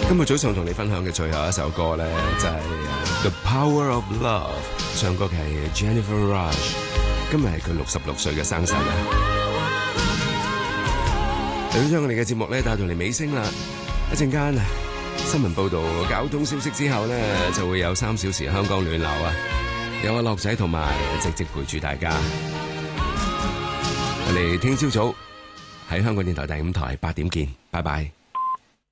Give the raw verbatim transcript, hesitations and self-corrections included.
今日早上同你分享嘅最後一首歌咧，就係、是、The Power of Love， 唱歌嘅係 Jennifer Rush， 今日係佢六十六歲嘅生日啦。嚟將我哋嘅節目咧帶到嚟尾聲啦，一陣間新聞報道、交通消息之後咧，就會有三小時香港暖流啊，有阿樂仔同埋直直陪住大家。我哋聽朝早喺香港電台第五台八點見，拜拜。